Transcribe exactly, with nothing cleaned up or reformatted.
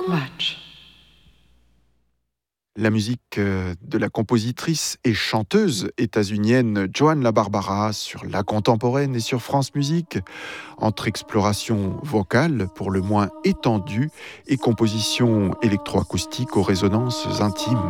Quatsch. La musique de la compositrice et chanteuse états-unienne Joan LaBarbera sur La Contemporaine et sur France Musique, entre exploration vocale pour le moins étendue et composition électroacoustique aux résonances intimes.